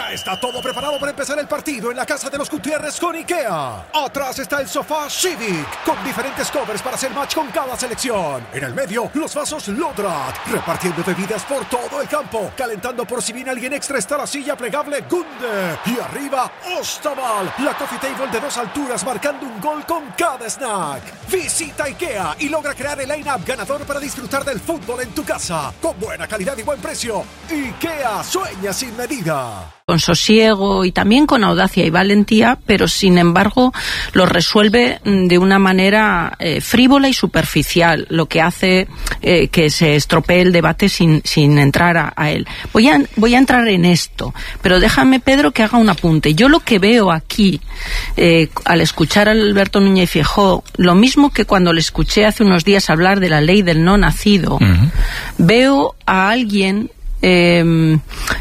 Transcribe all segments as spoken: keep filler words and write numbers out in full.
Ya está todo preparado para empezar el partido en la casa de los Gutiérrez con IKEA. Atrás está el sofá Civic, con diferentes covers para hacer match con cada selección. En el medio, los vasos Lodrat, repartiendo bebidas por todo el campo. Calentando por si viene alguien extra está la silla plegable Gunde. Y arriba, Ostaval, la coffee table de dos alturas marcando un gol con cada snack. Visita IKEA y logra crear el line-up ganador para disfrutar del fútbol en tu casa. Con buena calidad y buen precio. IKEA sueña sin medida. Con sosiego y también con audacia y valentía, pero sin embargo lo resuelve de una manera eh, frívola y superficial, lo que hace eh, que se estropee el debate sin, sin entrar a, a él. Voy a, voy a entrar en esto, pero déjame, Pedro, que haga un apunte. Yo lo que veo aquí, eh, al escuchar a Alberto Núñez Feijóo, lo mismo que cuando le escuché hace unos días hablar de la ley del no nacido, uh-huh. veo a alguien Eh,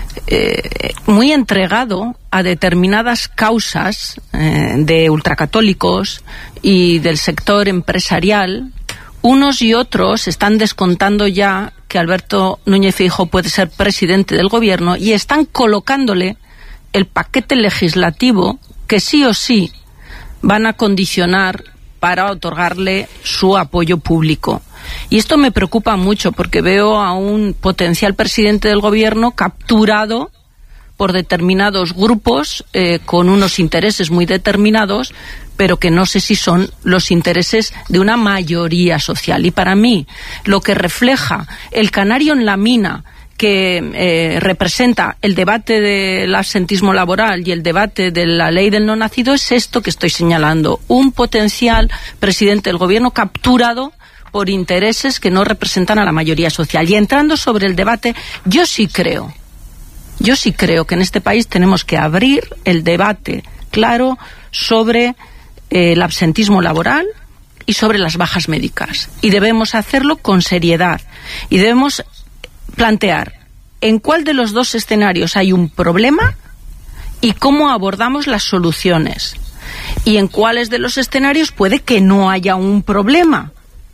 eh, muy entregado a determinadas causas eh, de ultracatólicos y del sector empresarial. Unos y otros están descontando ya que Alberto Núñez Feijóo puede ser presidente del gobierno y están colocándole el paquete legislativo que sí o sí van a condicionar para otorgarle su apoyo público. Y esto me preocupa mucho porque veo a un potencial presidente del gobierno capturado por determinados grupos eh, con unos intereses muy determinados, pero que no sé si son los intereses de una mayoría social. Y para mí, lo que refleja el canario en la mina que eh, representa el debate del absentismo laboral y el debate de la ley del no nacido es esto que estoy señalando. Un potencial presidente del gobierno capturado por intereses que no representan a la mayoría social. Y entrando sobre el debate, yo sí creo, yo sí creo que en este país tenemos que abrir el debate claro sobre eh, el absentismo laboral y sobre las bajas médicas. Y debemos hacerlo con seriedad. Y debemos plantear en cuál de los dos escenarios hay un problema y cómo abordamos las soluciones. Y en cuáles de los escenarios puede que no haya un problema.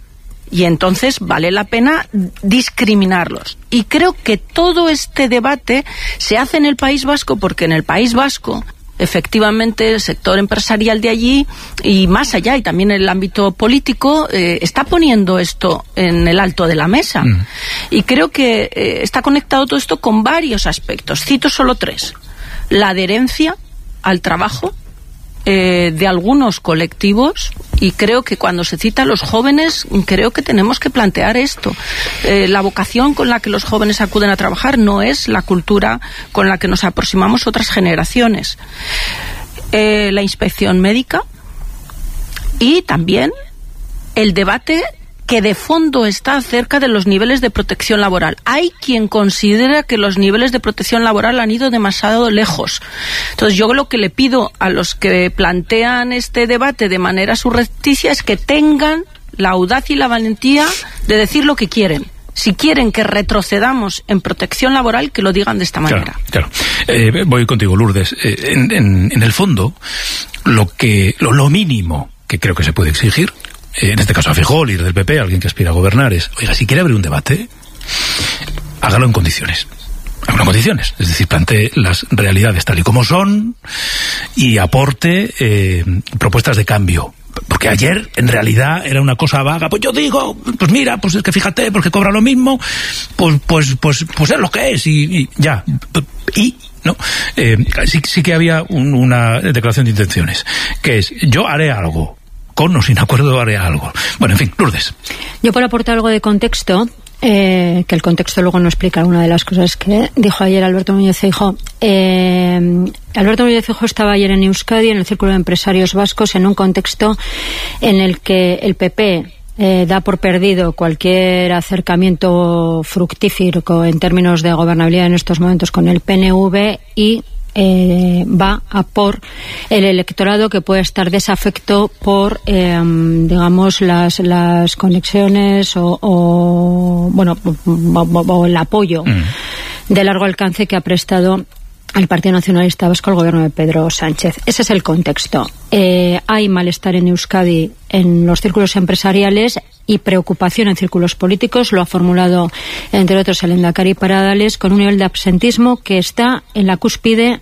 Y entonces vale la pena discriminarlos. Y creo que todo este debate se hace en el País Vasco porque en el País Vasco, efectivamente, el sector empresarial de allí y más allá, y también en el ámbito político, eh, está poniendo esto en el alto de la mesa. Mm. Y creo que eh, está conectado todo esto con varios aspectos. Cito solo tres. La adherencia al trabajo Eh, de algunos colectivos, y creo que cuando se cita a los jóvenes, creo que tenemos que plantear esto. Eh, la vocación con la que los jóvenes acuden a trabajar no es la cultura con la que nos aproximamos otras generaciones. Eh, la inspección médica y también el debate que de fondo está acerca de los niveles de protección laboral. Hay quien considera que los niveles de protección laboral han ido demasiado lejos. Entonces yo lo que le pido a los que plantean este debate de manera surrepticia es que tengan la audacia y la valentía de decir lo que quieren. Si quieren que retrocedamos en protección laboral, que lo digan de esta manera. Claro, claro. Eh, voy contigo, Lourdes. Eh, en, en, en el fondo, lo que lo, lo mínimo que creo que se puede exigir, en este caso a Feijóo, líder del P P, alguien que aspira a gobernar, es, oiga, si quiere abrir un debate, hágalo en condiciones. Hágalo en condiciones. Es decir, plantee las realidades tal y como son y aporte eh, propuestas de cambio. Porque ayer, en realidad, era una cosa vaga. Pues yo digo, pues mira, pues es que fíjate, porque cobra lo mismo, pues pues pues pues es lo que es, y, y ya. Y, ¿no? Eh, sí, sí que había un, una declaración de intenciones, que es, yo haré algo. Con o sin acuerdo haré algo. Bueno, en fin, Lourdes. Yo por aportar algo de contexto, eh, que el contexto luego no explica alguna de las cosas que dijo ayer Alberto Núñez Feijóo. Eh, Alberto Núñez Feijóo estaba ayer en Euskadi, en el Círculo de Empresarios Vascos, en un contexto en el que el P P eh, da por perdido cualquier acercamiento fructífero en términos de gobernabilidad en estos momentos con el P N V y Eh, va a por el electorado que puede estar desafecto por eh, digamos las las conexiones o, o bueno o, o el apoyo mm. de largo alcance que ha prestado al Partido Nacionalista Vasco al gobierno de Pedro Sánchez. Ese es el contexto. Eh, hay malestar en Euskadi en los círculos empresariales y preocupación en círculos políticos. Lo ha formulado, entre otros, el lehendakari Paradales, con un nivel de absentismo que está en la cúspide